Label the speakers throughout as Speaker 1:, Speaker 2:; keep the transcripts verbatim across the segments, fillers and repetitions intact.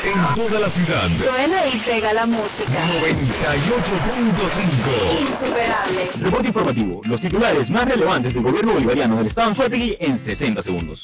Speaker 1: en toda la ciudad.
Speaker 2: Suena y pega la música.
Speaker 1: noventa y ocho punto cinco.
Speaker 2: Insuperable.
Speaker 3: Reporte informativo. Los titulares más relevantes del gobierno bolivariano del estado Anzoátegui en sesenta segundos.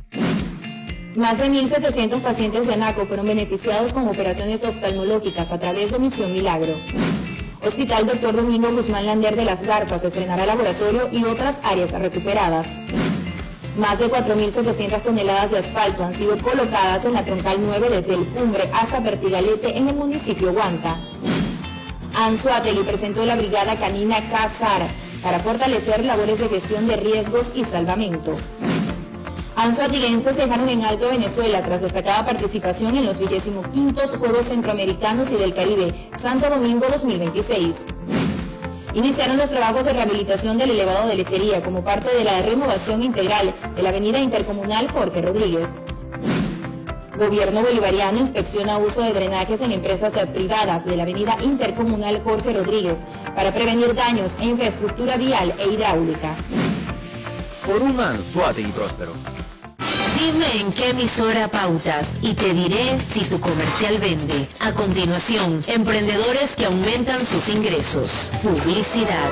Speaker 4: Más de mil setecientos pacientes de ANACO fueron beneficiados con operaciones oftalmológicas a través de Misión Milagro. Hospital Doctor Domingo Guzmán Lander de las Garzas estrenará laboratorio y otras áreas recuperadas. Más de cuatro mil setecientas toneladas de asfalto han sido colocadas en la troncal nueve desde el Cumbre hasta Pertigalete en el municipio Huanta. Anzoátegui presentó la brigada canina CASAR para fortalecer labores de gestión de riesgos y salvamento. Anzoatiguenses dejaron en alto a Venezuela tras destacada participación en los vigésimo quintos Juegos Centroamericanos y del Caribe Santo Domingo dos mil veintiséis. Iniciaron los trabajos de rehabilitación del elevado de Lechería como parte de la renovación integral de la avenida intercomunal Jorge Rodríguez. Gobierno bolivariano inspecciona uso de drenajes en empresas privadas de la avenida intercomunal Jorge Rodríguez para prevenir daños en infraestructura vial e hidráulica.
Speaker 3: Por un Anzoátegui próspero.
Speaker 5: Dime en qué emisora pautas y te diré si tu comercial vende. A continuación, emprendedores que aumentan sus ingresos. Publicidad.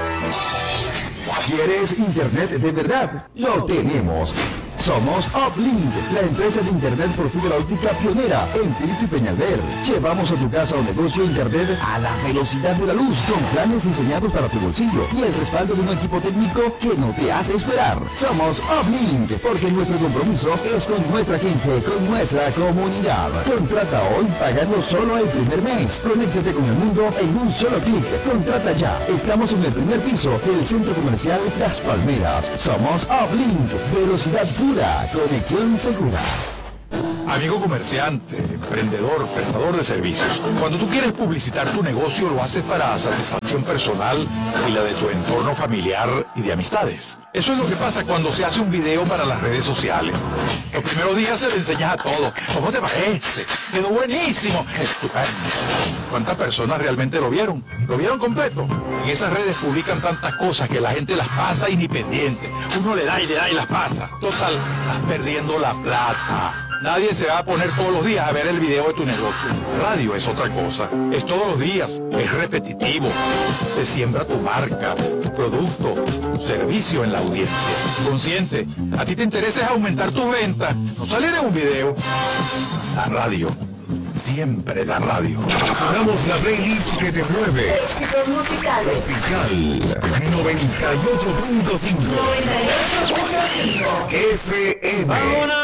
Speaker 6: ¿Quieres internet de verdad? Lo tenemos. Somos Uplink, la empresa de internet por fibra óptica pionera en Pirito y Peñalver. Llevamos a tu casa o negocio internet a la velocidad de la luz, con planes diseñados para tu bolsillo y el respaldo de un equipo técnico que no te hace esperar. Somos Uplink, porque nuestro compromiso es con nuestra gente, con nuestra comunidad. Contrata hoy pagando solo el primer mes. Conéctate con el mundo en un solo clic. Contrata ya. Estamos en el primer piso del centro comercial Las Palmeras. Somos Uplink, velocidad pura. Conexión segura.
Speaker 7: Amigo comerciante, emprendedor, prestador de servicios, cuando tú quieres publicitar tu negocio lo haces para satisfacción personal y la de tu entorno familiar y de amistades. Eso es lo que pasa cuando se hace un video para las redes sociales. Los primeros días se le enseñas a todo. ¿Cómo te parece? Quedó buenísimo. Estupendo. ¿Cuántas personas realmente lo vieron? ¿Lo vieron completo? En esas redes publican tantas cosas que la gente las pasa y ni pendiente. Uno le da y le da y las pasa. Total, estás perdiendo la plata. Nadie se va a poner todos los días a ver el video de tu negocio. Radio es otra cosa. Es todos los días. Es repetitivo. Te siembra tu marca, tu producto, tu servicio en la audiencia. Consciente. A ti te interesa es aumentar tus ventas. No salir en un video. La radio. Siempre la radio.
Speaker 1: Sonamos la playlist que te mueve.
Speaker 2: Éxitos musicales.
Speaker 1: Tropical noventa y ocho punto cinco.
Speaker 2: noventa y ocho punto cinco.
Speaker 1: F M.